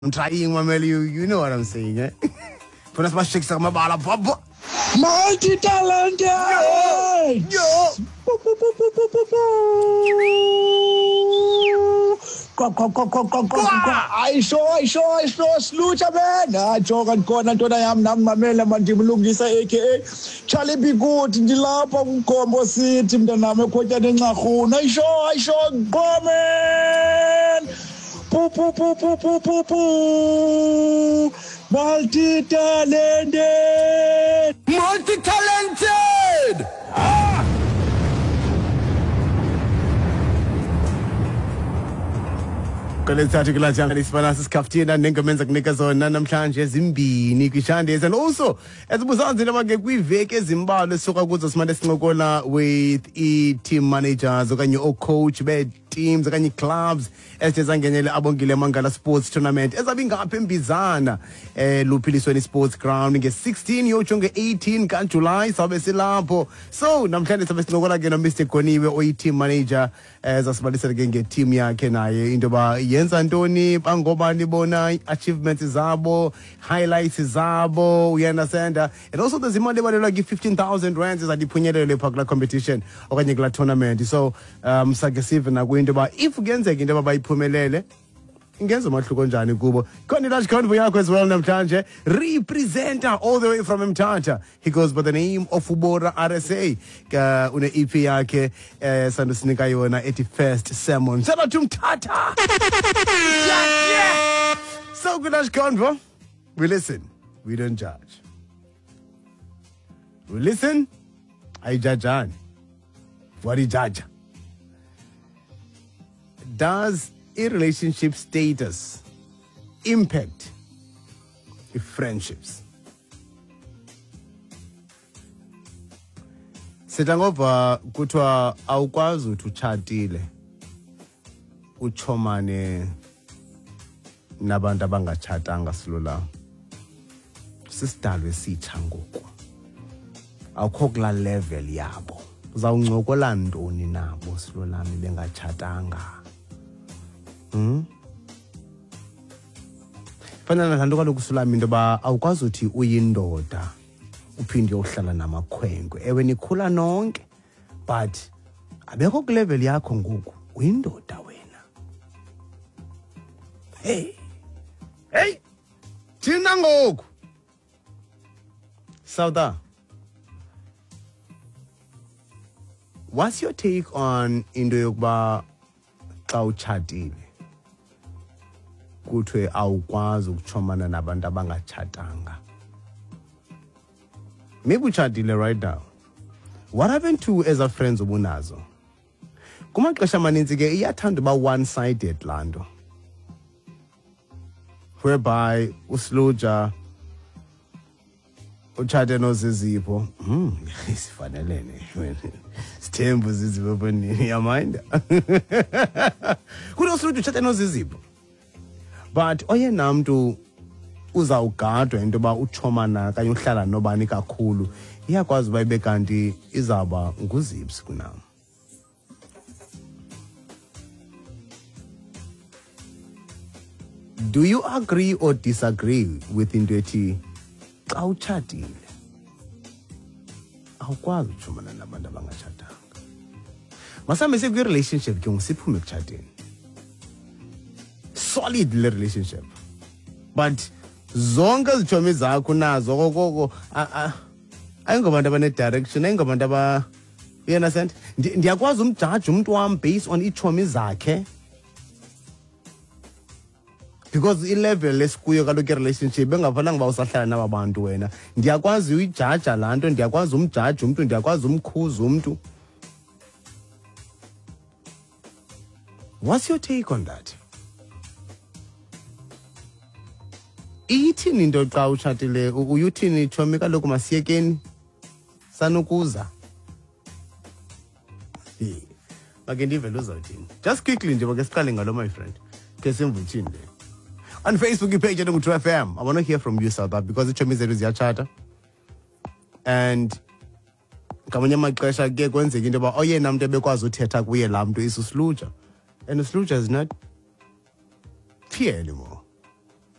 I'm trying, Mamel, you know what I'm saying, eh? Put us my shakes on my ball, pop. Multi-talented! Yo! I saw Slucha, man. I talk and corner to I am Namamela Mandibulungisa, aka Charlie Be Good in the lap of Combo City, the Namakota de Nahun. I saw Gorman. Poo. Multi-talented! Multi-talented! Lethathi kulajanga lesibana sisikhafuthina nengamenza kunika zona namhlanje ezimbini kwishandezi, and also esibuzanzi namake kwiveki ezimbalwa esuka kuzo simane sincokola with i-team managers okanye o-coach be-teams okanye clubs ezithe zangenele abongile Mangala Sports Tournament ezabe ingapha embizana luphilisweni sports ground nge-16 yotsho nge-18 kaJulayi sabe silapho. So namhlanje sabe sincokola ke noMr Goniwe oyi-team manager zasibalisela ke nge-team yakhe naye into ba yenza ntoni bangobani bona achievements zabo, highlights zabo, you understand, and also there's imali ebalelwa ki-15,000 rands ezadiphunyelelwe phaa kula competition okanye kula tournament. So sake sive nakwinto ba if kuyenzeka into bayiphumelele ingenza umahluko njani kubo. Khona i-large convo yakho as well namhlanje, representer all the way from Mthatha. He goes by the name of Ubora RSA. Une-EP yakhe sandusinika yona ethi First Sermon. Shout out to Mthatha. Yeah. So good, large convo. We listen, we don't judge. We listen, I judge on. What do you judge? Does a relationship status impact friendships? Setangova kutwa awukwazi uthi utshatile uchomane nabantu abangatshatanga silola. Sisidalwe esitsha ngoku. Awukho kula level yabo. Uzawuncokola ntoni nabo silolami bengatshatanga? Fana nalanto kaloku sulami into ba awukwazi uthi uyindoda uphinde uyohlala namakhwenkwe. Ewe nikhula nonke but abekho ku level yakho ngoku uyindoda wena. Hey thina ngoku Sauda, what's your take on into yokuba xa utshatile kuthiwe awukwazi ukuchomana nabantu abangatshatanga? Maybe utshatile right now. What happened to as a friends obunazo? Kumaxesha amaninzi ke iyathanda uba one-sided laa nto, whereby uSluja utshate noZizipho. Sifanelene sithembu Zizipho bonini yaminda. Kulo uSluja utshate noZizipho, but oyena mntu uzawugadwa into ba uchomana kanye uhlala nobani kakhulu iyakwazi uba ibe kanti izawuba nguZipsi kunam. Do you agree or disagree with into ethi xa utshatile awukwazi uchomana nabantu abangatshatanga? Masambe sekwi-relationship ke ngisiphume ekutshateni, solid le relationship, but zonke izitshomi zakho nazo kokoko ayingobantu abane-direction, ayingobantu you understand? Ndiyakwazi umjaji umuntu wam based on iitshomi zakhe, because i-level lesikuyo kaloku i-relationship bengafanelanga uba usahlala naba bantu wena. Ndiyakwazi uyijaja laa nto, ndiyakwazi umjaji umntu, ndiyakwazi umkhuza umntu. What's your take on that? Ithini into xa utshatile? Uyuthini tshomi kaloku masiyekeni sanukuza? Make ndivele uzawuthini. Just quickly nje bake siqale ngalo my friend. Ke simvuthini le. On Facebook page engu FM. I want to hear from you, Sauda, because itshomi zethu ziyatshata. And ngamanye amaxesha ke kwenzeka into ba oyena muntu ebekwazi uthetha kuye laa mntu isuSluja. And uSluja is not here anymore.